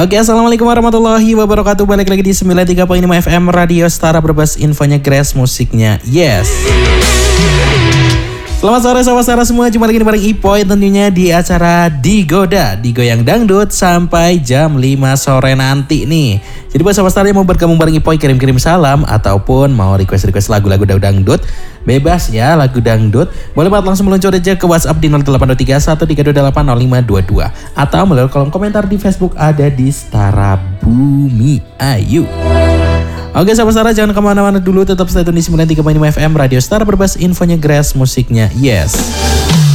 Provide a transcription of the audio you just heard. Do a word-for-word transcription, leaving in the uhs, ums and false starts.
Oke, assalamualaikum warahmatullahi wabarakatuh. Balik lagi di sembilan puluh tiga koma lima F M Radio Setara Brebes, infonya Grace, musiknya Yes. Selamat sore sobat Setara semua, jumpa lagi bareng Ipoy tentunya di acara Digoda, Digoyang Dangdut sampai jam lima sore nanti nih. Jadi buat sobat Setara yang mau bergabung bareng Ipoy, kirim-kirim salam ataupun mau request-request lagu-lagu dangdut, bebas ya lagu dangdut. Boleh banget langsung meluncur aja ke WhatsApp di nol delapan dua tiga satu tiga dua delapan nol lima dua dua atau melalui kolom komentar di Facebook ada di Setara Bumi Ayu. Oke sahabat Setara, jangan kemana-mana dulu, tetap stay tune di sembilan puluh tiga koma lima F M Radio Setara Brebes, infonya Grace, musiknya Yes.